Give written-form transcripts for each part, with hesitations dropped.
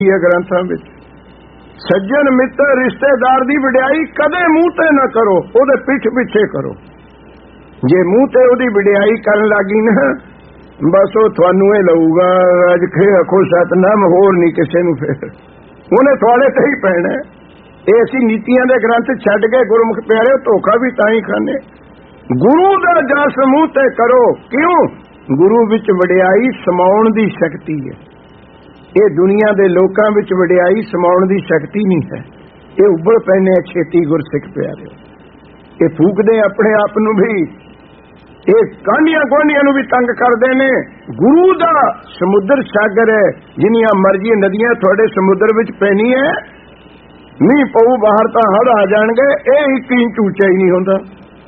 ਗ੍ਰੰਥਾਂ ਵਿੱਚ ਸੱਜਣ ਮਿੱਤਰ ਰਿਸ਼ਤੇਦਾਰ ਦੀ ਵਡਿਆਈ ਕਦੇ ਮੂੰਹ ਤੇ ਨਾ ਕਰੋ, ਉਹਦੇ ਪਿੱਠ ਪਿੱਛੇ ਕਰੋ। ਜੇ ਮੂੰਹ ਤੇ ਉਹਦੀ ਵਡਿਆਈ ਕਰਨ ਲੱਗੀ ਨਾ, ਬਸ ਉਹ ਤੁਹਾਨੂੰ ਇਹ ਲਊਗਾ ਅੱਜ ਖੇ ਆਖੋ ਸਤਨਾਮ, ਹੋਰ ਨਹੀਂ ਕਿਸੇ ਨੂੰ, ਫਿਰ ਉਹਨੇ ਤੁਹਾਡੇ ਤੇ ਹੀ ਪੈਣਾ। ਇਹ ਅਸੀਂ ਨੀਤੀਆਂ ਦੇ ਗ੍ਰੰਥ ਛੱਡ ਕੇ ਗੁਰਮੁਖ ਪਿਆਰੇ ਧੋਖਾ ਵੀ ਤਾਂ ਹੀ ਖਾਂਦੇ। ਗੁਰੂ ਦਾ ਜਸ ਮੂੰਹ ਤੇ ਕਰੋ। ਕਿਉਂ? ਗੁਰੂ ਵਿੱਚ ਵਡਿਆਈ ਸਮਾਉਣ ਦੀ ਸ਼ਕਤੀ ਹੈ। ਇਹ ਦੁਨੀਆ ਦੇ ਲੋਕਾਂ ਵਿੱਚ ਵਡਿਆਈ ਸਮਾਉਣ ਦੀ ਸ਼ਕਤੀ ਨਹੀਂ ਹੈ। ਇਹ ਉੱਬਲ ਪੈਣੇ ਛੇਤੀ ਗੁਰਸਿੱਖ ਪਿਆਰਿਓ। ਇਹ ਫੂਕਦੇ ਆਪਣੇ ਆਪ ਨੂੰ ਵੀ, ਇਹ ਕਾਂਢੀਆਂ ਗੁਆਂਢੀਆਂ ਨੂੰ ਵੀ ਤੰਗ ਕਰਦੇ ਨੇ। ਗੁਰੂ ਦਾ ਸਮੁੰਦਰ ਸਾਗਰ ਹੈ, ਜਿੰਨੀਆਂ ਮਰਜ਼ੀ ਨਦੀਆਂ ਤੁਹਾਡੇ ਸਮੁੰਦਰ ਵਿੱਚ ਪੈਣੀ ਹੈ, ਮੀਂਹ ਪਊ ਬਾਹਰ ਤਾਂ ਹੜ੍ਹ ਆ ਜਾਣਗੇ, ਇਹ 1 ਇੰਚ ਉੱਚਾ ਹੀ ਨਹੀਂ ਹੁੰਦਾ।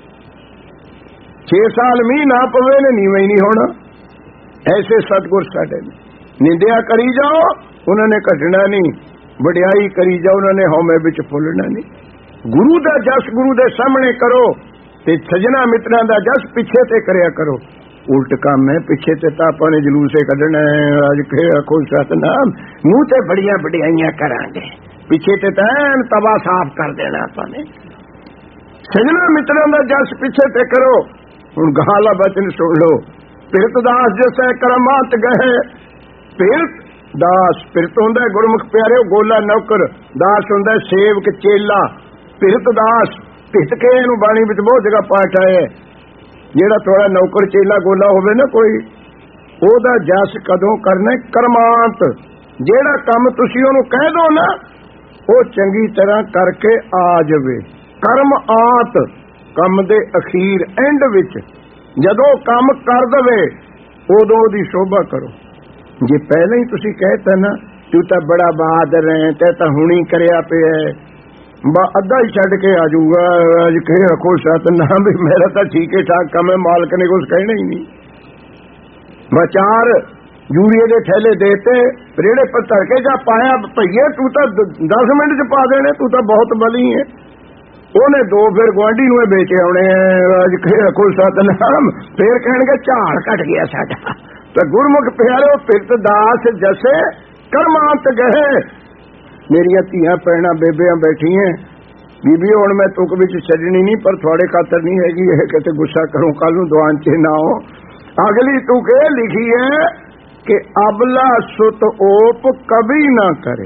6 ਸਾਲ ਮੀਂਹ ਨਾ ਪਵੇ ਨੇ ਨੀਵੇਂ ਹੀ ਨਹੀਂ ਹੋਣਾ। ਐਸੇ ਸਤਿਗੁਰ ਸਾਡੇ ਨੇ। ਨਿੰਦਿਆ ਕਰੀ ਜਾਓ, ਉਹਨਾਂ ਨੇ ਘਟਣਾ ਨਹੀਂ। ਵਡਿਆਈ ਕਰੀ ਜਾਓ, ਉਹਨਾਂ ਨੇ ਹਉਮੈ ਵਿੱਚ ਫੁੱਲਣਾ ਨਹੀਂ। ਗੁਰੂ ਦਾ ਜਸ ਗੁਰੂ ਦੇ ਸਾਹਮਣੇ ਕਰੋ, ਤੇ ਸਜਣਾ ਮਿੱਤਰਾਂ ਦਾ ਜਸ ਪਿੱਛੇ ਤੇ ਕਰਿਆ ਕਰੋ। ਉਲਟ ਕੰਮ ਹੈ, ਪਿੱਛੇ ਤੇ ਤਾਂ ਆਪਾਂ ਨੇ ਜਲੂਸੇ ਕੱਢਣਾ ਹੈ। ਅੱਜ ਕੇ ਆਖੋ ਸਤਨਾਮ, ਮੂੰਹ ਤੇ ਬੜੀਆਂ ਵਡਿਆਈਆਂ ਕਰਾਂਗੇ, ਪਿੱਛੇ ਤੇ ਤਾਂ ਤਵਾ ਸਾਫ਼ ਕਰ ਦੇਣਾ ਆਪਾਂ ਨੇ। ਸਜਣਾ ਮਿੱਤਰਾਂ ਦਾ ਜਸ ਪਿੱਛੇ ਤੇ ਕਰੋ। ਹੁਣ ਗਾਲਾ ਬਚਨ ਸੁਣ ਲੋ। ਪਿਰਤ ਦਾਸ ਜਿਸੈ ਕਰਮਾਤ ਗਏ। ਪਿਰਤ ਦਾਸ, ਪਿਰਤ ਹੁੰਦਾ ਗੁਰਮੁਖ ਪਿਆਰਿਓ ਗੋਲਾ ਨੌਕਰ, ਦਾਸ ਹੁੰਦਾ ਸੇਵਕ ਚੇਲਾ। ਪਿਰਤ ਦਾਸ ਭਿੱਤ ਕੇ ਇਹਨੂੰ ਬਾਣੀ ਵਿੱਚ ਬਹੁਤ ਜਗ੍ਹਾ ਪਾਠ ਆਇਆ। ਜਿਹੜਾ ਥੋੜਾ ਨੌਕਰ ਚੇਲਾ ਗੋਲਾ ਹੋਵੇ ਨਾ ਕੋਈ, ਉਹਦਾ ਜਸ ਕਦੋਂ ਕਰਨਾ? ਕਰਮਾਂਤ। ਜਿਹੜਾ ਕੰਮ ਤੁਸੀਂ ਉਹਨੂੰ ਕਹਿ ਦੋ ਨਾ, ਉਹ ਚੰਗੀ ਤਰ੍ਹਾਂ ਕਰਕੇ ਆ ਜਾਵੇ। ਕਰਮ ਆਤ, ਕੰਮ ਦੇ ਅਖੀਰ ਐਂਡ ਵਿੱਚ ਜਦੋਂ ਕੰਮ ਕਰ ਦਵੇ, ਉਦੋਂ ਉਹਦੀ ਸ਼ੋਭਾ ਕਰੋ। ਜੇ ਪਹਿਲਾਂ ਹੀ ਤੁਸੀਂ ਕਹਿਤਾ ਨਾ, ਤੂੰ ਤਾਂ ਬੜਾ ਬਹਾਦਰ ਹੈ, ਤੇ ਤਾਂ ਹੁਣੀ ਕਰਿਆ ਪਿਆ, ਅੱਧਾ ਹੀ ਛੱਡ ਕੇ ਆ ਜਾਊਗਾ। ਅੱਜ ਕੇ ਰੱਖੋ ਸਤਨਾਮ, ਵੀ ਮੇਰਾ ਤਾਂ ਠੀਕ ਠਾਕ ਕੰਮ ਹੈ, ਮਾਲਕ ਨੇ ਕੁਛ ਕਹਿਣਾ ਹੀ ਨਹੀਂ। ਮੈਂ 4 ਯੂਰੀਏ ਦੇ ਥੈਲੇ ਦੇਤੇ, ਰੇੜੇ ਪਰ ਧਰ ਕੇ ਜਾ ਪਾਇਆ, ਭਈਏ ਤੂੰ ਤਾਂ 10 ਮਿੰਟ ਚ ਪਾ ਦੇਣੇ, ਤੂੰ ਤਾਂ ਬਹੁਤ ਬਲੀ ਹੈ। ਉਹਨੇ 2 ਫਿਰ ਗੁਆਂਢੀ ਨੂੰ ਵੇਚ ਆਉਣੇ। ਅੱਜ ਕੇ ਰੱਖੋ ਸਤਨਾਮ, ਫੇਰ ਕਹਿਣਗੇ ਝਾੜ ਘਟ ਗਿਆ ਸਾਡਾ। ਤਾਂ ਗੁਰਮੁਖ ਪਿਆਰਿਓ ਪਿਰਤ ਦਾਸ ਜਸੇ ਕਰਮਾਂਤ ਗਏ। ਮੇਰੀਆਂ ਧੀਆਂ ਭੈਣਾਂ ਬੇਬਿਆਂ ਬੈਠੀਆਂ, ਬੀਬੀ ਹੁਣ ਮੈਂ ਤੁਕ ਵਿੱਚ ਛੱਡਣੀ ਨਹੀਂ, ਪਰ ਤੁਹਾਡੇ ਖਾਤਰ ਨਹੀਂ ਹੈਗੀ ਇਹ, ਕਿਤੇ ਗੁੱਸਾ ਕਰੋ ਕੱਲ ਨੂੰ ਦੁਆਨ ਚ ਨਾ ਹੋ। ਅਗਲੀ ਤੁਕ ਇਹ ਲਿਖੀ ਹੈ ਕਿ ਅਬਲਾ ਸੁਤ ਓਪ ਕਭੀ ਨਾ ਕਰੇ।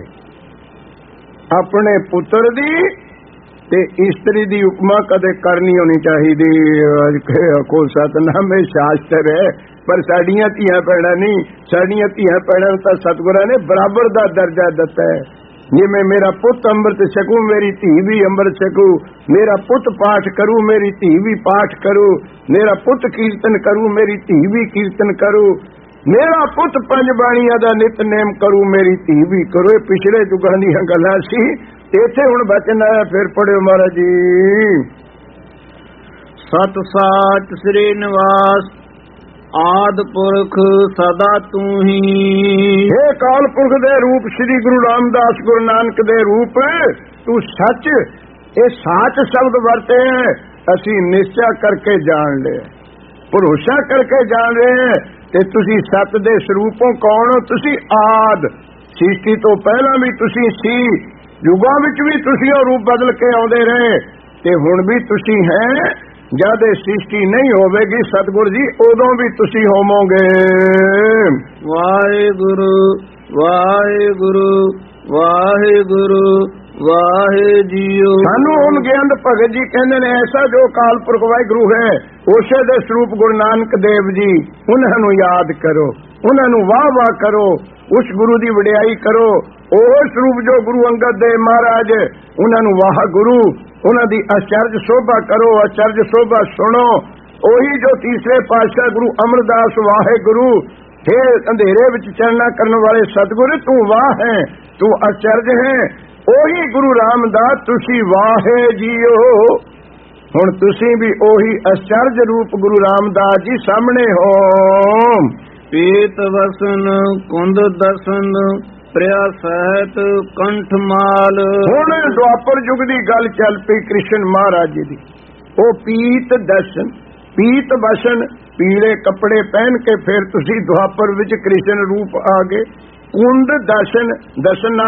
ਆਪਣੇ ਪੁੱਤਰ ਦੀ ਤੇ ਇਸਤਰੀ ਦੀ ਉਪਮਾ ਕਦੇ ਕਰਨੀ ਹੋਣੀ ਚਾਹੀਦੀ। ਕੋ ਸਤਨਾਮ ਇਹ ਸ਼ਾਸਤਰ ਹੈ, ਪਰ ਸਾਡੀਆਂ ਧੀਆਂ ਭੈਣਾਂ ਨਹੀਂ। ਸਾਡੀਆਂ ਧੀਆਂ ਭੈਣਾਂ ਨੂੰ ਤਾਂ ਸਤਿਗੁਰਾਂ ਨੇ ਬਰਾਬਰ ਦਾ ਦਰਜਾ ਦਿੱਤਾ ਹੈ। ਜਿਵੇਂ ਮੇਰਾ ਪੁੱਤ ਅੰਮ੍ਰਿਤ ਛਕੂ, ਮੇਰੀ ਧੀ ਵੀ ਅੰਮ੍ਰਿਤ ਛਕੂ। ਮੇਰਾ ਪੁੱਤ ਪਾਠ ਕਰੂ, ਮੇਰੀ ਧੀ ਵੀ ਪਾਠ ਕਰੂ। ਮੇਰਾ ਪੁੱਤ ਕੀਰਤਨ ਕਰੂ, ਮੇਰੀ ਧੀ ਵੀ ਕੀਰਤਨ ਕਰੂ। ਮੇਰਾ ਪੁੱਤ 5 ਬਾਣੀਆਂ ਦਾ ਨਿਤਨੇਮ ਕਰੂ, ਮੇਰੀ ਧੀ ਵੀ ਕਰੂ। ਇਹ ਪਿਛਲੇ ਯੁੱਗਾਂ ਦੀਆਂ ਗੱਲਾਂ ਸੀ। ਇੱਥੇ ਹੁਣ ਬਚਨ ਆਇਆ, ਫਿਰ ਪੜਿਓ ਮਹਾਰਾਜ ਜੀ। ਸਤ ਸਾਚ ਸ੍ਰੀ ਨਿਵਾਸ ਆਦ ਪੁਰਖ ਸਦਾ ਤੂੰ ਹੀ। ਇਹ ਕਾਲ ਪੁਰਖ ਦੇ ਰੂਪ ਸ੍ਰੀ ਗੁਰੂ ਰਾਮਦਾਸ ਗੁਰੂ ਨਾਨਕ ਦੇ ਰੂਪ ਤੂੰ ਸੱਚ। ਇਹ ਸਾਚ ਸ਼ਬਦ ਵਰਤੇ ਅਸੀਂ ਨਿਸ਼ਚਾ ਕਰਕੇ ਜਾਣ ਲਿਆ, ਭਰੋਸਾ ਕਰਕੇ ਜਾਣ ਰਹੇ। ਤੇ ਤੁਸੀਂ ਸਤ ਦੇ ਸਰੂਪੋਂ ਕੌਣ ਹੋ? ਤੁਸੀਂ ਆਦ। ਸ੍ਰਿਸ਼ਟੀ ਤੋਂ ਪਹਿਲਾਂ ਵੀ ਤੁਸੀਂ ਸੀ, ਯੁਗਾਂ ਵਿੱਚ ਵੀ ਤੁਸੀਂ ਉਹ ਰੂਪ ਬਦਲ ਕੇ ਆਉਂਦੇ ਰਹੇ, ਤੇ ਹੁਣ ਵੀ ਤੁਸੀਂ ਹੈ। ਜਦ ਇਹ ਸ੍ਰਿਸ਼ਟੀ ਨਹੀਂ ਹੋਵੇਗੀ ਸਤਿਗੁਰ ਜੀ, ਉਦੋਂ ਵੀ ਤੁਸੀਂ ਹੋਵੋਗੇ। ਵਾਹਿਗੁਰੂ ਵਾਹਿਗੁਰੂ ਵਾਹਿਗੁਰੂ ਵਾਹਿ ਜੀਓ। ਸਾਨੂੰ ਹੁਣ ਗਿਆਨ ਭਗਤ ਜੀ ਕਹਿੰਦੇ ਨੇ, ਐਸਾ ਜੋ ਕਾਲ ਪੁਰਖ ਵਾਹਿਗੁਰੂ ਹੈ, ਉਸੇ ਦੇ ਸਰੂਪ ਗੁਰੂ ਨਾਨਕ ਦੇਵ ਜੀ, ਉਹਨਾਂ ਨੂੰ ਯਾਦ ਕਰੋ, ਉਹਨਾਂ ਨੂੰ ਵਾਹ ਵਾਹ ਕਰੋ, ਉਸ ਗੁਰੂ ਦੀ ਵਡਿਆਈ ਕਰੋ। ਉਹ ਸਰੂਪ ਜੋ ਗੁਰੂ ਅੰਗਦ ਦੇਵ ਮਹਾਰਾਜ, ਉਹਨਾਂ ਨੂੰ ਵਾਹ ਗੁਰੂ, ਉਹਨਾਂ ਦੀ ਅਚਰਜ ਸੋਭਾ ਕਰੋ, ਅਚਰਜ ਸੋਭਾ ਸੁਣੋ। ਉਹੀ ਜੋ ਤੀਸਰੇ ਪਾਤਸ਼ਾਹ ਗੁਰੂ ਅਮਰਦਾਸ ਵਾਹਿਗੁਰੂ, ਹੇ ਅੰਧੇਰੇ ਵਿੱਚ ਚਲਣਾ ਕਰਨ ਵਾਲੇ ਸਤਿਗੁਰ, ਤੂੰ ਵਾਹ ਹੈ, ਤੂੰ ਅਚਰਜ ਹੈ। ਉਹੀ ਗੁਰੂ ਰਾਮਦਾਸ, ਤੁਸੀਂ ਵਾਹੇ ਜੀਓ। ਹੁਣ ਤੁਸੀਂ ਵੀ ਉਹੀ ਅਚਰਜ ਰੂਪ ਗੁਰੂ ਰਾਮਦਾਸ ਜੀ ਸਾਹਮਣੇ ਹੋ। ਪੀਤ ਵਸਨ ਕੁੰਦ ਦਰਸ਼ਨ ਪ੍ਰਿਆ ਸਹਿਤ ਕੰਠ ਮਾਲ। ਹੁਣ ਦੁਆਪਰ ਯੁੱਗ ਦੀ ਗੱਲ ਚੱਲ ਪਈ ਕ੍ਰਿਸ਼ਨ ਮਹਾਰਾਜ ਜੀ ਦੀ। ਉਹ ਪੀਤ ਦਰਸ਼ਨ, ਪੀਤ ਵਸਨ, ਪੀਲੇ ਕੱਪੜੇ ਪਹਿਨ ਕੇ ਫਿਰ ਤੁਸੀਂ ਦੁਆਪਰ ਵਿੱਚ ਕ੍ਰਿਸ਼ਨ ਰੂਪ ਆ ਗਏ। ਕੁੰਡ ਦਰਸ਼ਨ ਦਸਨਾ